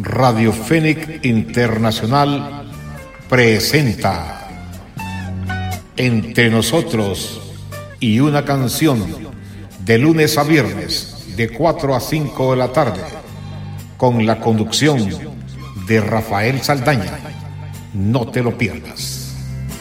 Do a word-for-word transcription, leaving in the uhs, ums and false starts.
Radio Fénix Internacional presenta Entre Nosotros y una canción, de lunes a viernes de cuatro a cinco de la tarde, con la conducción de Rafael Saldaña. No te lo pierdas.